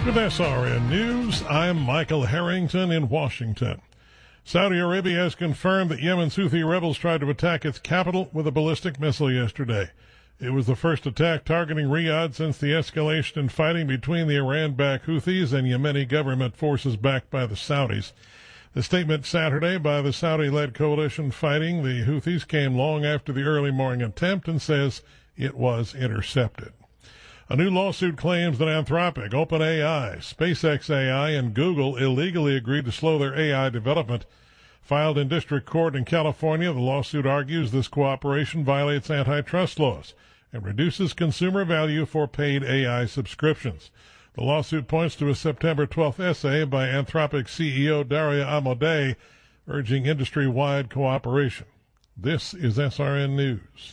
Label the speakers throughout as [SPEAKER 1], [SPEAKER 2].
[SPEAKER 1] With SRN News, I'm Michael Harrington in Washington. Saudi Arabia has confirmed that Yemen's Houthi rebels tried to attack its capital with a ballistic missile yesterday. It was the first attack targeting Riyadh since the escalation in fighting between the Iran-backed Houthis and Yemeni government forces backed by the Saudis. The statement Saturday by the Saudi-led coalition fighting the Houthis came long after the early morning attempt and says it was intercepted. A new lawsuit claims that Anthropic, OpenAI, SpaceX AI, and Google illegally agreed to slow their AI development. Filed in district court in California, the lawsuit argues this cooperation violates antitrust laws and reduces consumer value for paid AI subscriptions. The lawsuit points to a September 12th essay by Anthropic CEO Daria Amodei urging industry-wide cooperation. This is SRN News.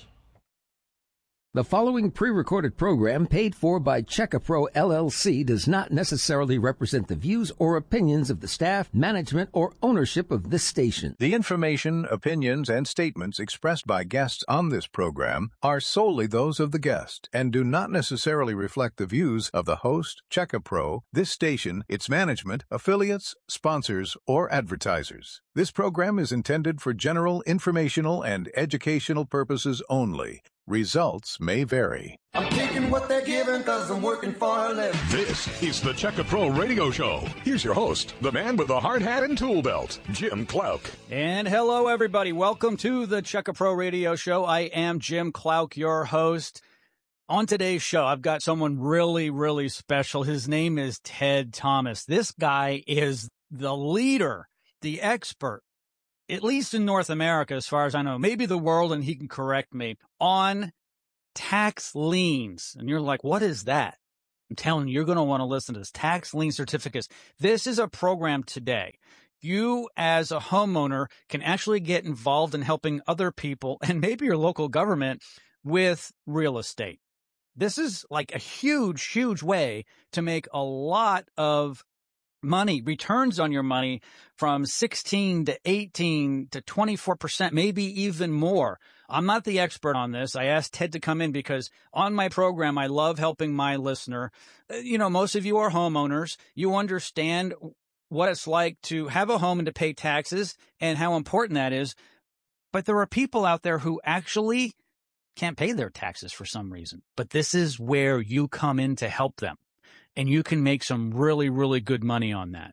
[SPEAKER 2] The following pre-recorded program paid for by Checkapro LLC does not necessarily represent the views or opinions of the staff, management, or ownership of this station.
[SPEAKER 3] The information, opinions, and statements expressed by guests on this program are solely those of the guest and do not necessarily reflect the views of the host, Checkapro, this station, its management, affiliates, sponsors, or advertisers. This program is intended for general informational and educational purposes only. Results may vary.
[SPEAKER 4] I'm taking what they're giving because I'm working for a living.
[SPEAKER 5] This is the Checkapro Radio Show. Here's your host, the man with the hard hat and tool belt, Jim Clouk.
[SPEAKER 6] And hello, everybody. Welcome to the Checkapro Radio Show. I am Jim Clouk, your host. On today's show, I've got someone really, really special. His name is Ted Thomas. This guy is the leader, the expert, at least in North America, as far as I know, maybe the world, and he can correct me, on tax liens. And you're like, what is that? I'm telling you, you're going to want to listen to this. Tax lien certificates. This is a program today. You, as a homeowner, can actually get involved in helping other people and maybe your local government with real estate. This is like a huge, huge way to make a lot of money, returns on your money from 16 to 18 to 24%, maybe even more. I'm not the expert on this. I asked Ted to come in because on my program, I love helping my listener. You know, most of you are homeowners. You understand what it's like to have a home and to pay taxes and how important that is. But there are people out there who actually can't pay their taxes for some reason. But this is where you come in to help them. And you can make some really, really good money on that.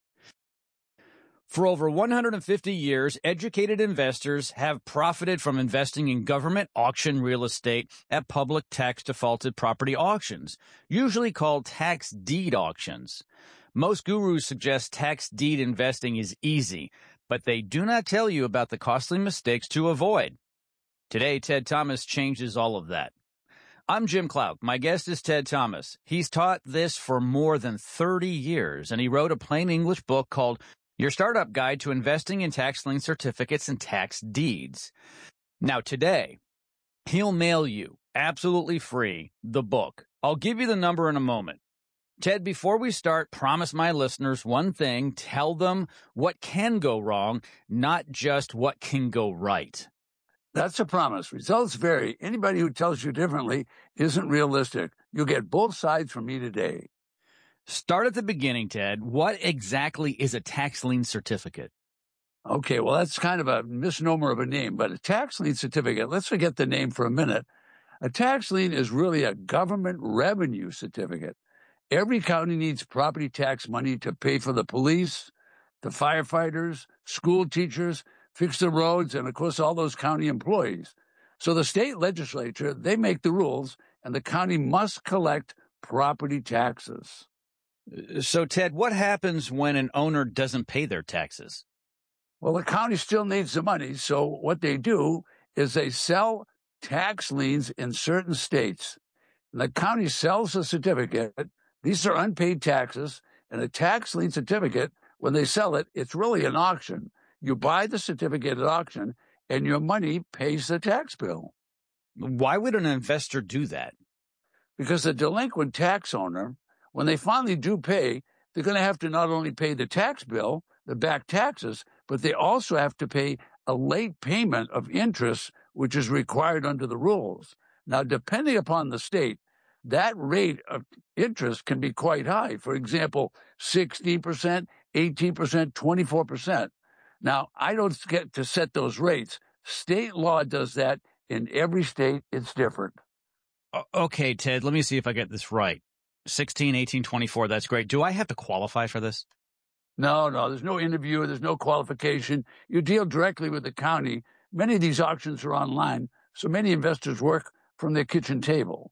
[SPEAKER 6] For over 150 years, educated investors have profited from investing in government auction real estate at public tax defaulted property auctions, usually called tax deed auctions. Most gurus suggest tax deed investing is easy, but they do not tell you about the costly mistakes to avoid. Today, Ted Thomas changes all of that. I'm Jim Clouk. My guest is Ted Thomas. He's taught this for more than 30 years, and he wrote a plain English book called Your Startup Guide to Investing in Tax Lien Certificates and Tax Deeds. Now, today, he'll mail you, absolutely free, the book. I'll give you the number in a moment. Ted, before we start, promise my listeners one thing. Tell them what can go wrong, not just what can go right.
[SPEAKER 7] That's a promise. Results vary. Anybody who tells you differently isn't realistic. You'll get both sides from me today.
[SPEAKER 6] Start at the beginning, Ted. What exactly is a tax lien certificate?
[SPEAKER 7] Okay, well, that's kind of a misnomer of a name, but a tax lien certificate, let's forget the name for a minute. A tax lien is really a government revenue certificate. Every county needs property tax money to pay for the police, the firefighters, school teachers, fix the roads, and, of course, all those county employees. So the state legislature, they make the rules, and the county must collect property taxes.
[SPEAKER 6] So, Ted, what happens when an owner doesn't pay their taxes?
[SPEAKER 7] Well, the county still needs the money, so what they do is they sell tax liens in certain states. And the county sells a certificate. These are unpaid taxes, and a tax lien certificate, when they sell it, it's really an auction. You buy the certificate at auction, and your money pays the tax bill.
[SPEAKER 6] Why would an investor do that?
[SPEAKER 7] Because the delinquent tax owner, when they finally do pay, they're going to have to not only pay the tax bill, the back taxes, but they also have to pay a late payment of interest, which is required under the rules. Now, depending upon the state, that rate of interest can be quite high. For example, 16%, 18%, 24%. Now, I don't get to set those rates. State law does that. In every state, it's different.
[SPEAKER 6] Okay, Ted, let me see if I get this right. 16, 18, 24, that's great. Do I have to qualify for this?
[SPEAKER 7] No, there's no interview. There's no qualification. You deal directly with the county. Many of these auctions are online, so many investors work from their kitchen table.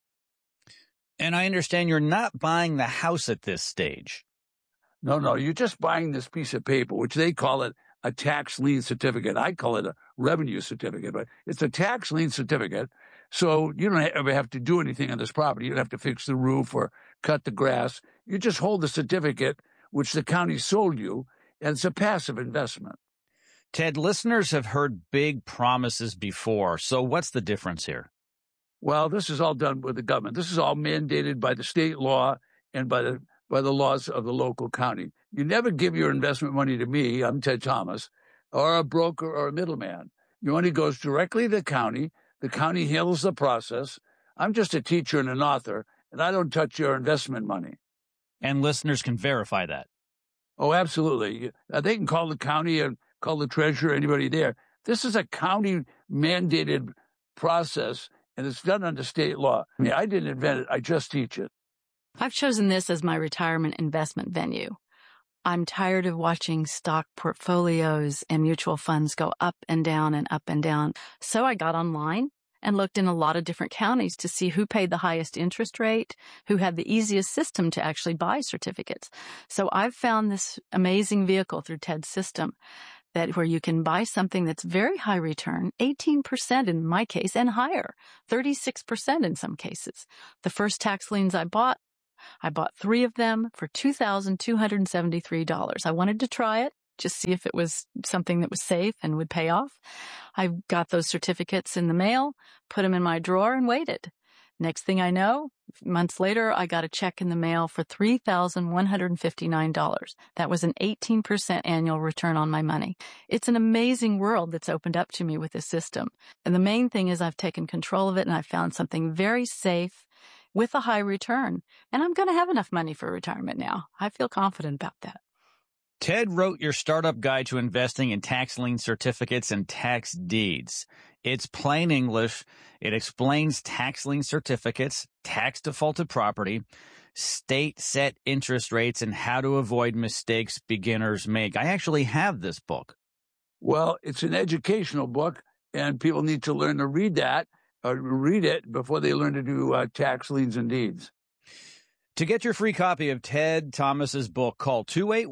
[SPEAKER 6] And I understand you're not buying the house at this stage.
[SPEAKER 7] No, you're just buying this piece of paper, which they call it a tax lien certificate. I call it a revenue certificate, but it's a tax lien certificate. So you don't ever have to do anything on this property. You don't have to fix the roof or cut the grass. You just hold the certificate, which the county sold you, and it's a passive investment.
[SPEAKER 6] Ted, listeners have heard big promises before. So what's the difference here?
[SPEAKER 7] Well, this is all done with the government. This is all mandated by the state law and by the laws of the local county. You never give your investment money to me, I'm Ted Thomas, or a broker or a middleman. Your money goes directly to the county. The county handles the process. I'm just a teacher and an author, and I don't touch your investment money.
[SPEAKER 6] And listeners can verify that.
[SPEAKER 7] Oh, absolutely. They can call the county and call the treasurer, anybody there. This is a county-mandated process, and it's done under state law. I mean, I didn't invent it. I just teach it.
[SPEAKER 8] I've chosen this as my retirement investment venue. I'm tired of watching stock portfolios and mutual funds go up and down and up and down. So I got online and looked in a lot of different counties to see who paid the highest interest rate, who had the easiest system to actually buy certificates. So I've found this amazing vehicle through TED's system that where you can buy something that's very high return, 18% in my case, and higher, 36% in some cases. The first tax liens I bought 3 of them for $2,273. I wanted to try it, just see if it was something that was safe and would pay off. I got those certificates in the mail, put them in my drawer, and waited. Next thing I know, months later, I got a check in the mail for $3,159. That was an 18% annual return on my money. It's an amazing world that's opened up to me with this system. And the main thing is I've taken control of it, and I've found something very safe with a high return. And I'm going to have enough money for retirement now. I feel confident about that.
[SPEAKER 6] Ted wrote your startup guide to investing in tax lien certificates and tax deeds. It's plain English. It explains tax lien certificates, tax defaulted property, state set interest rates, and how to avoid mistakes beginners make. I actually have this book.
[SPEAKER 7] Well, it's an educational book, and people need to learn to read that. Read it before they learn to do tax liens and deeds.
[SPEAKER 6] To get your free copy of Ted Thomas's book, call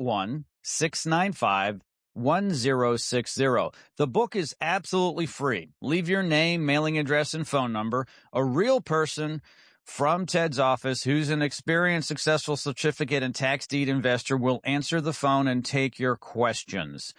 [SPEAKER 6] 281-695-1060. The book is absolutely free. Leave your name, mailing address, and phone number. A real person from Ted's office who's an experienced, successful certificate and tax deed investor will answer the phone and take your questions.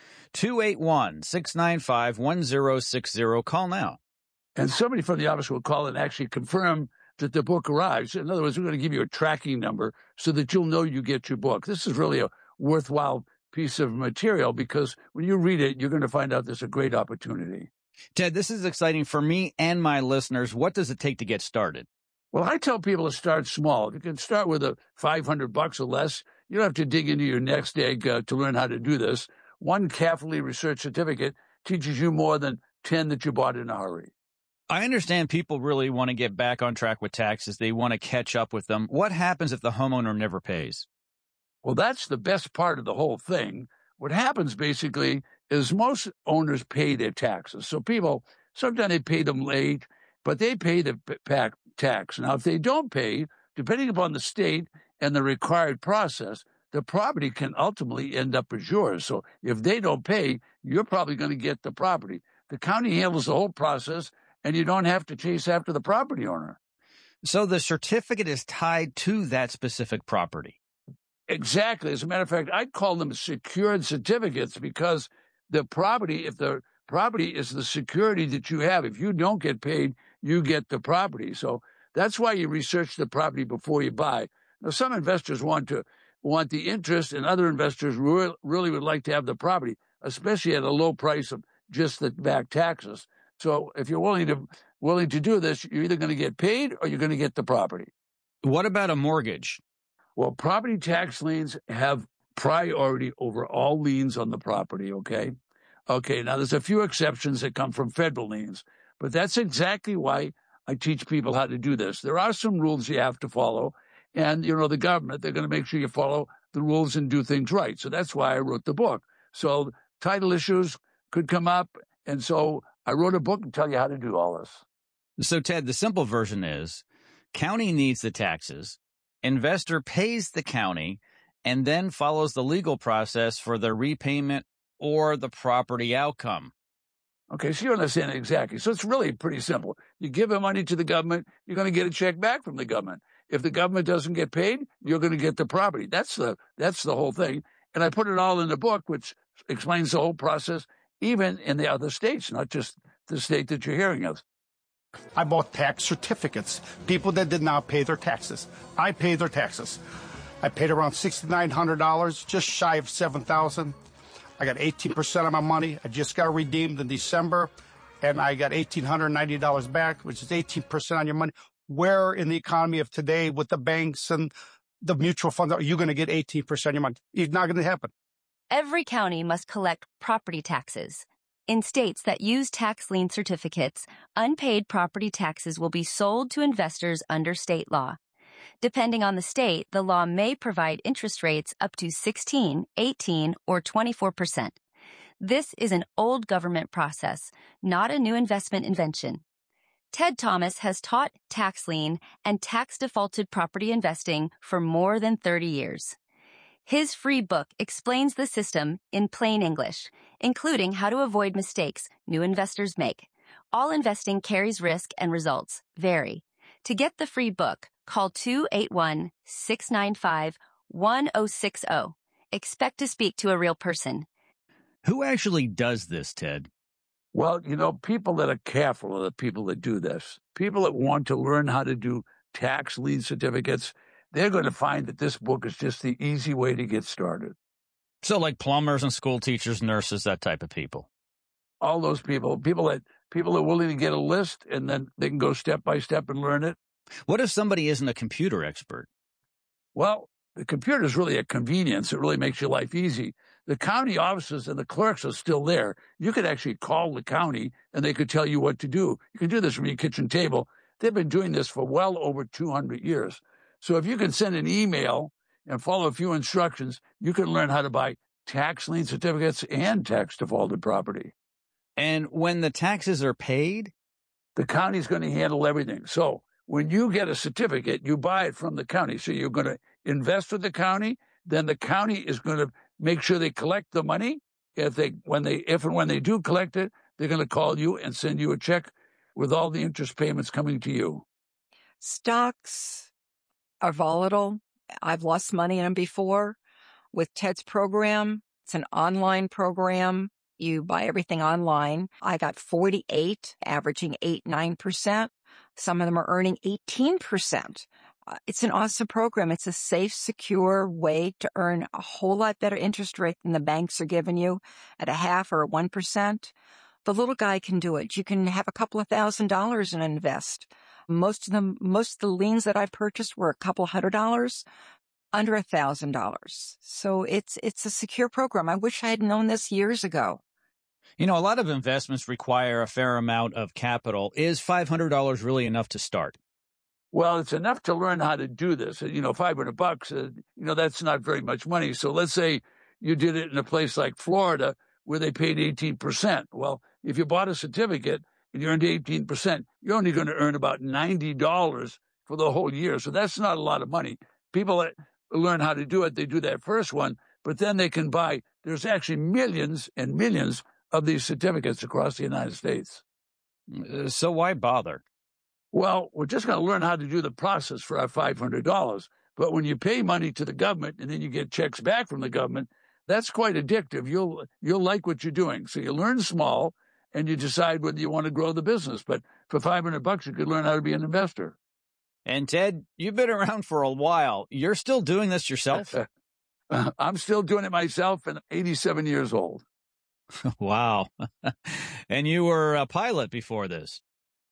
[SPEAKER 6] 281-695-1060. Call now.
[SPEAKER 7] And somebody from the office will call and actually confirm that the book arrives. In other words, we're going to give you a tracking number so that you'll know you get your book. This is really a worthwhile piece of material because when you read it, you're going to find out there's a great opportunity.
[SPEAKER 6] Ted, this is exciting for me and my listeners. What does it take to get started?
[SPEAKER 7] Well, I tell people to start small. If you can start with $500 or less, you don't have to dig into your next egg to learn how to do this. One carefully researched certificate teaches you more than 10 that you bought in a hurry.
[SPEAKER 6] I understand people really want to get back on track with taxes. They want to catch up with them. What happens if the homeowner never pays?
[SPEAKER 7] Well, that's the best part of the whole thing. What happens basically is most owners pay their taxes. So people, sometimes they pay them late, but they pay the tax. Now, if they don't pay, depending upon the state and the required process, the property can ultimately end up as yours. So if they don't pay, you're probably going to get the property. The county handles the whole process, and you don't have to chase after the property owner.
[SPEAKER 6] So the certificate is tied to that specific property.
[SPEAKER 7] Exactly. As a matter of fact, I call them secured certificates because the property, if the property is the security that you have, if you don't get paid, you get the property. So that's why you research the property before you buy. Now, some investors want the interest, and other investors really would like to have the property, especially at a low price of just the back taxes. So if you're willing to do this, you're either going to get paid or you're going to get the property.
[SPEAKER 6] What about a mortgage?
[SPEAKER 7] Well, property tax liens have priority over all liens on the property, okay? Okay, now there's a few exceptions that come from federal liens, but that's exactly why I teach people how to do this. There are some rules you have to follow, and, the government, they're going to make sure you follow the rules and do things right. So that's why I wrote the book. So title issues could come up, and so I wrote a book and tell you how to do all this.
[SPEAKER 6] So, Ted, the simple version is county needs the taxes, investor pays the county, and then follows the legal process for the repayment or the property outcome.
[SPEAKER 7] Okay, so you understand it exactly. So it's really pretty simple. You give the money to the government, you're going to get a check back from the government. If the government doesn't get paid, you're going to get the property. That's the whole thing. And I put it all in the book, which explains the whole process, even in the other states, not just the state that you're hearing of.
[SPEAKER 9] I bought tax certificates, people that did not pay their taxes. I paid their taxes. I paid around $6,900, just shy of $7,000. I got 18% of my money. I just got redeemed in December, and I got $1,890 back, which is 18% on your money. Where in the economy of today with the banks and the mutual funds are you going to get 18% of your money? It's not going to happen.
[SPEAKER 10] Every county must collect property taxes. In states that use tax lien certificates, unpaid property taxes will be sold to investors under state law. Depending on the state, the law may provide interest rates up to 16, 18, or 24%. This is an old government process, not a new investment invention. Ted Thomas has taught tax lien and tax defaulted property investing for more than 30 years. His free book explains the system in plain English, including how to avoid mistakes new investors make. All investing carries risk and results vary. To get the free book, call 281-695-1060. Expect to speak to a real person.
[SPEAKER 6] Who actually does this, Ted?
[SPEAKER 7] Well, people that are careful are the people that do this. People that want to learn how to do tax lien certificates, they're going to find that this book is just the easy way to get started.
[SPEAKER 6] So like plumbers and school teachers, nurses, that type of people.
[SPEAKER 7] All those people are willing to get a list, and then they can go step by step and learn it.
[SPEAKER 6] What if somebody isn't a computer expert?
[SPEAKER 7] Well, the computer is really a convenience. It really makes your life easy. The county offices and the clerks are still there. You could actually call the county, and they could tell you what to do. You can do this from your kitchen table. They've been doing this for well over 200 years. So if you can send an email and follow a few instructions, you can learn how to buy tax lien certificates and tax defaulted property.
[SPEAKER 6] And when the taxes are paid?
[SPEAKER 7] The county's going to handle everything. So when you get a certificate, you buy it from the county. So you're going to invest with the county. Then the county is going to make sure they collect the money. If and when they do collect it, they're going to call you and send you a check with all the interest payments coming to you.
[SPEAKER 11] Stocks are volatile. I've lost money in them before. With Ted's program, it's an online program. You buy everything online. I got 48, averaging 8-9%. Some of them are earning 18%. It's an awesome program. It's a safe, secure way to earn a whole lot better interest rate than the banks are giving you at a 0.5 or 1%. The little guy can do it. You can have a couple of $1,000s and invest. Most of the liens that I've purchased were a couple $100, under $1,000. So it's a secure program. I wish I had known this years ago.
[SPEAKER 6] A lot of investments require a fair amount of capital. Is $500 really enough to start?
[SPEAKER 7] Well, it's enough to learn how to do this. $500, that's not very much money. So let's say you did it in a place like Florida where they paid 18%. Well, if you bought a certificate and you earned 18%, you're only going to earn about $90 for the whole year. So that's not a lot of money. People that learn how to do it, they do that first one, but then they can buy. There's actually millions and millions of these certificates across the United States.
[SPEAKER 6] So why bother?
[SPEAKER 7] Well, we're just going to learn how to do the process for our $500. But when you pay money to the government and then you get checks back from the government, that's quite addictive. You'll like what you're doing. So you learn small and you decide whether you want to grow the business. But for $500, you could learn how to be an investor.
[SPEAKER 6] And Ted, you've been around for a while. You're still doing this yourself?
[SPEAKER 7] I'm still doing it myself, and I'm 87 years old.
[SPEAKER 6] Wow. And you were a pilot before this?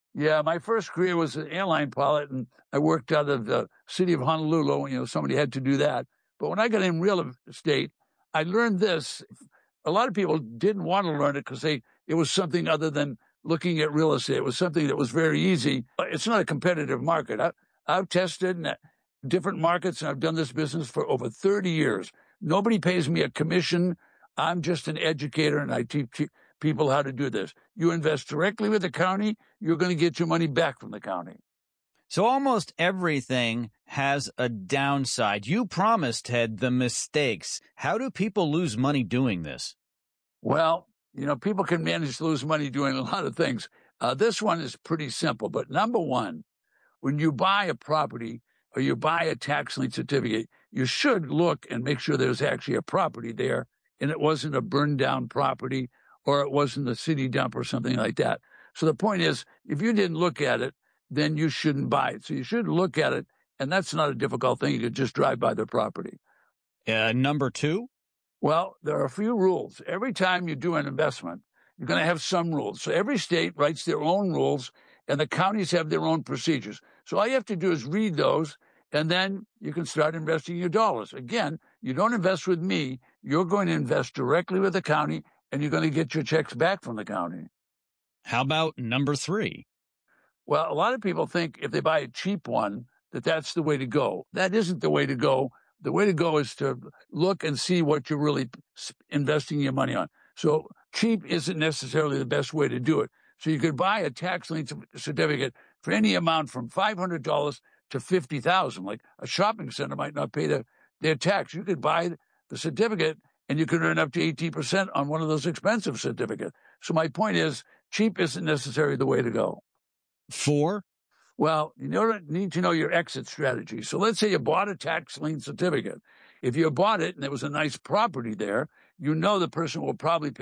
[SPEAKER 7] Yeah, my first career was an airline pilot, and I worked out of the city of Honolulu. Somebody had to do that. But when I got in real estate, I learned this. A lot of people didn't want to learn it because it was something other than looking at real estate. It was something that was very easy. It's not a competitive market. I've tested in different markets, and I've done this business for over 30 years. Nobody pays me a commission. I'm just an educator, and I teach people how to do this. You invest directly with the county, you're going to get your money back from the county.
[SPEAKER 6] So almost everything has a downside. You promised, Ted, the mistakes. How do people lose money doing this?
[SPEAKER 7] Well, people can manage to lose money doing a lot of things. This one is pretty simple. But number one, when you buy a property or you buy a tax lien certificate, you should look and make sure there's actually a property there and it wasn't a burned down property or it wasn't a city dump or something like that. So the point is, if you didn't look at it, then you shouldn't buy it. So you should look at it, and that's not a difficult thing. You could just drive by the property.
[SPEAKER 6] Number two?
[SPEAKER 7] Well, there are a few rules. Every time you do an investment, you're going to have some rules. So every state writes their own rules, and the counties have their own procedures. So all you have to do is read those, and then you can start investing your dollars. Again, you don't invest with me. You're going to invest directly with the county, and you're going to get your checks back from the county.
[SPEAKER 6] How about number three?
[SPEAKER 7] Well, a lot of people think if they buy a cheap one, that's the way to go. That isn't the way to go. The way to go is to look and see what you're really investing your money on. So cheap isn't necessarily the best way to do it. So you could buy a tax lien certificate for any amount from $500 to $50,000. Like a shopping center might not pay their tax. You could buy the certificate and you could earn up to 18% on one of those expensive certificates. So my point is, cheap isn't necessarily the way to go.
[SPEAKER 6] Four?
[SPEAKER 7] Well, you need to know your exit strategy. So let's say you bought a tax lien certificate. If you bought it and there was a nice property there, the person will probably pay